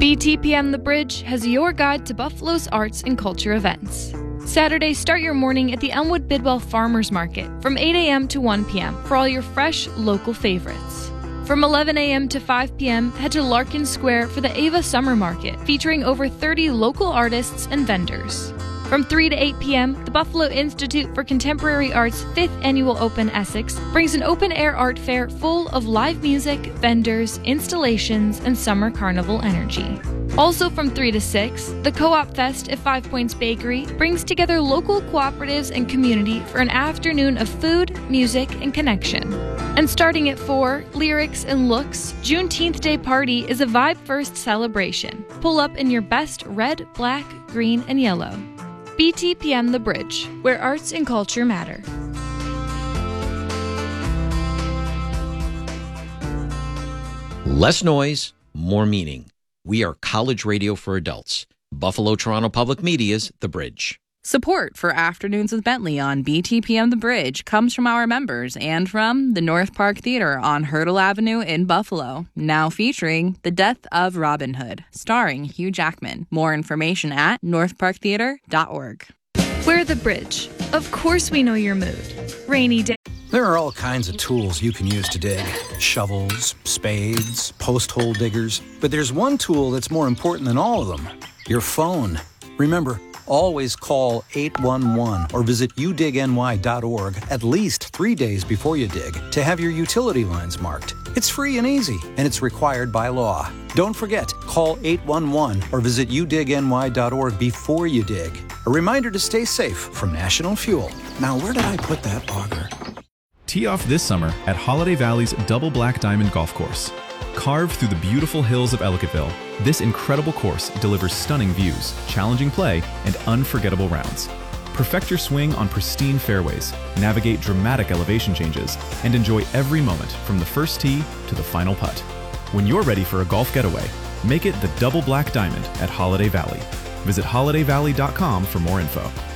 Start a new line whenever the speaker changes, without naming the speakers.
BTPM The Bridge has your guide to Buffalo's arts and culture events. Saturday, start your morning at the Elmwood Bidwell Farmers Market from 8 a.m. to 1 p.m. for all your fresh, local favorites. From 11 a.m. to 5 p.m., head to Larkin Square for the Ava Summer Market, featuring over 30 local artists and vendors. From 3 to 8 p.m., the Buffalo Institute for Contemporary Art's 5th Annual Open Essex brings an open-air art fair full of live music, vendors, installations, and summer carnival energy. Also from 3 to 6, the Co-op Fest at 5 Points Bakery brings together local cooperatives and community for an afternoon of food, music, and connection. And starting at 4, Lyrics and Looks, Juneteenth Day Party is a vibe-first celebration. Pull up in your best red, black, green, and yellow. BTPM The Bridge, where arts and culture matter.
Less noise, more meaning. We are college radio for adults. Buffalo Toronto Public Media's The Bridge.
Support for Afternoons with Bentley on BTPM The Bridge comes from our members and from the North Park Theater on Hurdle Avenue in Buffalo, now featuring The Death of Robin Hood, starring Hugh Jackman. More information at northparktheater.org.
We're The Bridge. Of course we know your mood. Rainy day.
There are all kinds of tools you can use to dig. Shovels, spades, post hole diggers. But there's one tool that's more important than all of them. Your phone. Remember, always call 811 or visit udigny.org at least 3 days before you dig to have your utility lines marked. It's free and easy, and it's required by law. Don't forget, call 811 or visit udigny.org before you dig. A reminder to stay safe from National Fuel. Now, where did I put that auger?
Tee off this summer at Holiday Valley's Double Black Diamond Golf Course. Carved through the beautiful hills of Ellicottville, this incredible course delivers stunning views, challenging play, and unforgettable rounds. Perfect your swing on pristine fairways, navigate dramatic elevation changes, and enjoy every moment from the first tee to the final putt. When you're ready for a golf getaway, make it the Double Black Diamond at Holiday Valley. Visit holidayvalley.com for more info.